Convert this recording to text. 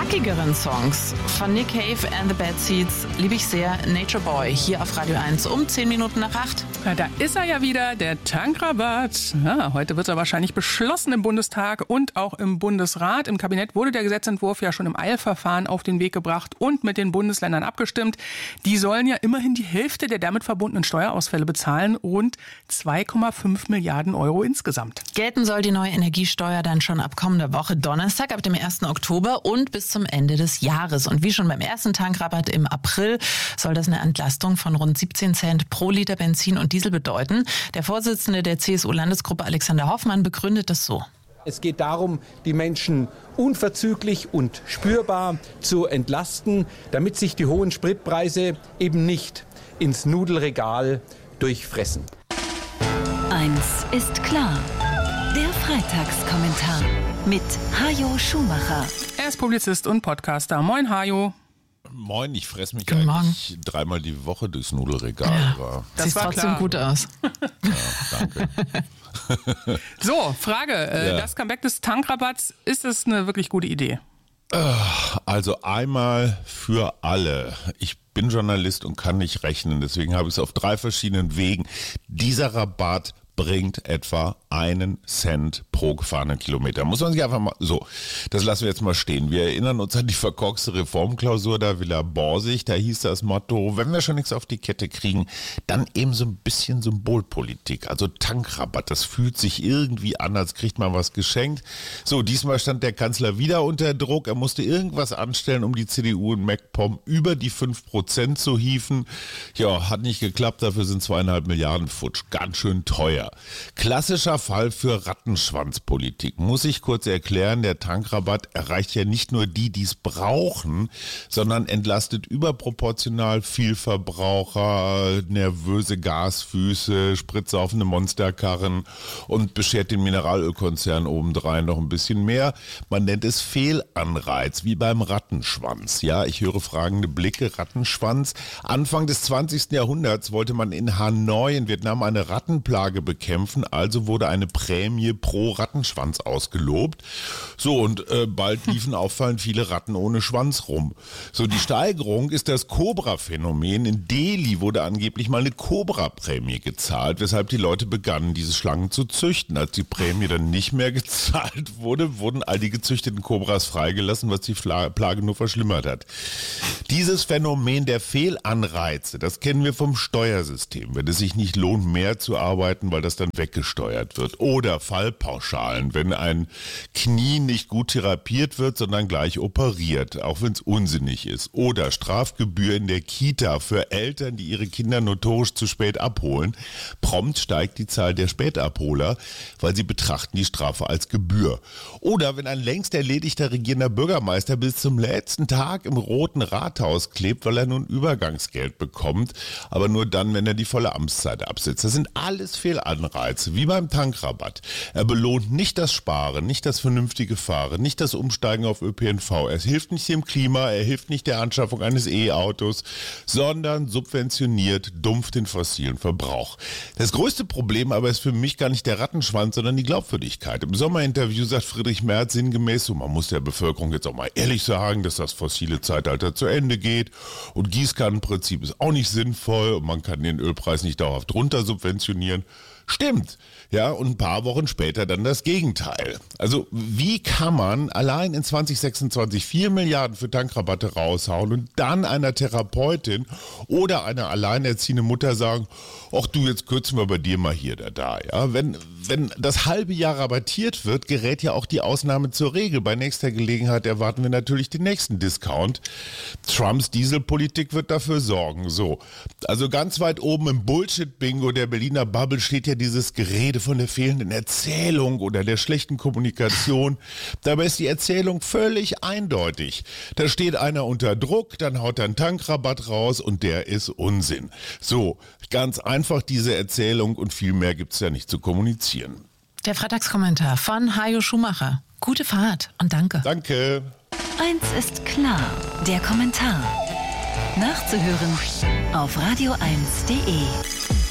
rockigeren Songs von Nick Cave and the Bad Seeds liebe ich sehr. Nature Boy hier auf Radio 1 um 10 Minuten nach 8. Ja, da ist er ja wieder, der Tankrabatt. Ja, heute wird er wahrscheinlich beschlossen im Bundestag und auch im Bundesrat. Im Kabinett wurde der Gesetzentwurf ja schon im Eilverfahren auf den Weg gebracht und mit den Bundesländern abgestimmt. Die sollen ja immerhin die Hälfte der damit verbundenen Steuerausfälle bezahlen, rund 2,5 Milliarden Euro insgesamt. Gelten soll die neue Energiesteuer dann schon ab kommender Woche Donnerstag, ab dem 1. Oktober und bis zum Ende des Jahres. Und wie schon beim ersten Tankrabatt im April soll das eine Entlastung von rund 17 Cent pro Liter Benzin und Diesel bedeuten. Der Vorsitzende der CSU-Landesgruppe Alexander Hoffmann begründet das so. Es geht darum, die Menschen unverzüglich und spürbar zu entlasten, damit sich die hohen Spritpreise eben nicht ins Nudelregal durchfressen. Eins ist klar. Der Freitagskommentar mit Hajo Schumacher. Er ist Publizist und Podcaster. Moin, Hajo. Moin, ich fresse mich Guten eigentlich dreimal die Woche durchs Nudelregal. Ja, das sieht war trotzdem klar. gut aus. Ja, danke. So, Frage. Das Comeback des Tankrabatts, ist das eine wirklich gute Idee? Also einmal für alle. Ich bin Journalist und kann nicht rechnen, deswegen habe ich es auf 3 verschiedenen Wegen. Dieser Rabatt bringt etwa 1 Cent pro gefahrenen Kilometer. Muss man sich einfach mal, so, das lassen wir jetzt mal stehen. Wir erinnern uns an die verkorkste Reformklausur der Villa Borsig. Da hieß das Motto, wenn wir schon nichts auf die Kette kriegen, dann eben so ein bisschen Symbolpolitik. Also Tankrabatt, das fühlt sich irgendwie an, als kriegt man was geschenkt. So, diesmal stand der Kanzler wieder unter Druck. Er musste irgendwas anstellen, um die CDU in MacPom über die 5% zu hieven. Ja, hat nicht geklappt, dafür sind 2,5 Milliarden futsch. Ganz schön teuer. Klassischer Fall für Rattenschwanzpolitik. Muss ich kurz erklären, der Tankrabatt erreicht ja nicht nur die, die es brauchen, sondern entlastet überproportional viel Verbraucher, nervöse Gasfüße, spritsaufende Monsterkarren und beschert den Mineralölkonzern obendrein noch ein bisschen mehr. Man nennt es Fehlanreiz, wie beim Rattenschwanz. Ja, ich höre fragende Blicke, Rattenschwanz. Anfang des 20. Jahrhunderts wollte man in Hanoi in Vietnam eine Rattenplage bekämpfen, also wurde eine Prämie pro Rattenschwanz ausgelobt. So, und bald liefen auffallend viele Ratten ohne Schwanz rum. So, die Steigerung ist das Cobra-Phänomen. In Delhi wurde angeblich mal eine Cobra-Prämie gezahlt, weshalb die Leute begannen, diese Schlangen zu züchten. Als die Prämie dann nicht mehr gezahlt wurde, wurden all die gezüchteten Cobras freigelassen, was die Plage nur verschlimmert hat. Dieses Phänomen der Fehlanreize, das kennen wir vom Steuersystem. Wenn es sich nicht lohnt, mehr zu arbeiten, weil das dann weggesteuert wird. Oder Fallpauschalen, wenn ein Knie nicht gut therapiert wird, sondern gleich operiert, auch wenn es unsinnig ist. Oder Strafgebühr in der Kita für Eltern, die ihre Kinder notorisch zu spät abholen. Prompt steigt die Zahl der Spätabholer, weil sie betrachten die Strafe als Gebühr. Oder wenn ein längst erledigter regierender Bürgermeister bis zum letzten Tag im Roten Rathaus klebt, weil er nun Übergangsgeld bekommt, aber nur dann, wenn er die volle Amtszeit absitzt. Das sind alles Fehlanreize, wie beim Tankrabatt. Er belohnt nicht das Sparen, nicht das vernünftige Fahren, nicht das Umsteigen auf ÖPNV. Er hilft nicht dem Klima, er hilft nicht der Anschaffung eines E-Autos, sondern subventioniert dumpf den fossilen Verbrauch. Das größte Problem aber ist für mich gar nicht der Rattenschwanz, sondern die Glaubwürdigkeit. Im Sommerinterview sagt Friedrich Merz sinngemäß, so, man muss der Bevölkerung jetzt auch mal ehrlich sagen, dass das fossile Zeitalter zu Ende geht und Gießkannenprinzip ist auch nicht sinnvoll und man kann den Ölpreis nicht dauerhaft runter subventionieren. Stimmt, ja, und ein paar Wochen später dann das Gegenteil. Also wie kann man allein in 2026 4 Milliarden für Tankrabatte raushauen und dann einer Therapeutin oder einer alleinerziehenden Mutter sagen, ach du, jetzt kürzen wir bei dir mal hier oder da, ja. Wenn das halbe Jahr rabattiert wird, gerät ja auch die Ausnahme zur Regel. Bei nächster Gelegenheit erwarten wir natürlich den nächsten Discount. Trumps Dieselpolitik wird dafür sorgen. So, also ganz weit oben im Bullshit-Bingo der Berliner Bubble steht ja dieses Gerede von der fehlenden Erzählung oder der schlechten Kommunikation. Dabei ist die Erzählung völlig eindeutig. Da steht einer unter Druck, dann haut er einen Tankrabatt raus und der ist Unsinn. So, ganz einfach diese Erzählung und viel mehr gibt's ja nicht zu kommunizieren. Der Freitagskommentar von Hajo Schumacher. Gute Fahrt und danke. Danke. Eins ist klar, der Kommentar. Nachzuhören auf radio1.de.